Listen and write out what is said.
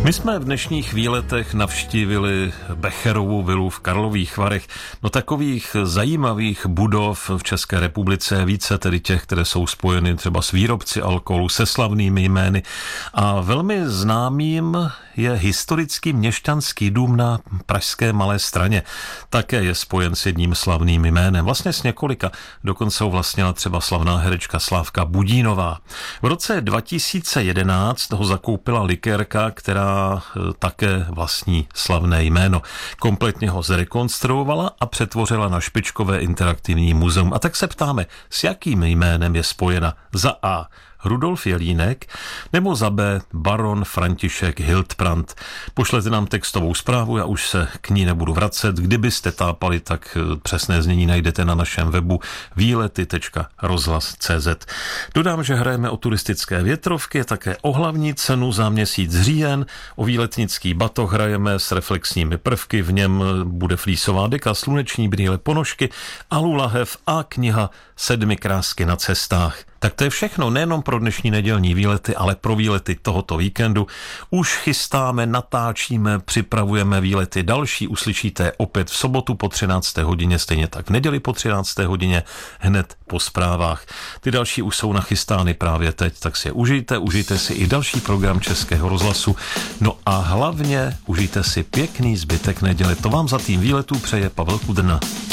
My jsme v dnešních výletech navštívili Becherovu vilu v Karlových Varech. No takových zajímavých budov v České republice je více, tedy těch, které jsou spojeny třeba s výrobci alkoholu, se slavnými jmény. A velmi známým je historický měšťanský dům na pražské Malé Straně. Také je spojen s jedním slavným jménem, vlastně s několika. Dokonce ho vlastnila třeba slavná herečka Slávka Budínová. V roce 2011 ho zakoupila likérka, která také vlastní slavné jméno. Kompletně ho zrekonstruovala a přetvořila na špičkové interaktivní muzeum. A tak se ptáme, s jakým jménem je spojena za A. Rudolf Jelínek nebo za B. baron František Hildbrand. Pošlete nám textovou zprávu, já už se k ní nebudu vracet. Kdybyste tápali, tak přesné znění najdete na našem webu výlety.rozhlas.cz. Dodám, že hrajeme o turistické větrovky, také o hlavní cenu za měsíc říjen, o výletnický batoh hrajeme s reflexními prvky, v něm bude flísová deka, sluneční brýle, ponožky, alulahev a kniha 7 krásky na cestách. Tak to je všechno, nejenom pro dnešní nedělní výlety, ale pro výlety tohoto víkendu. Už chystáme, natáčíme, připravujeme výlety další, uslyšíte opět v sobotu po 13. hodině, stejně tak v neděli po 13. hodině, hned po zprávách. Ty další už jsou nachystány právě teď, tak si je užijte si i další program Českého rozhlasu. No a hlavně užijte si pěkný zbytek neděle. To vám za tým výletů přeje Pavel Kudrna.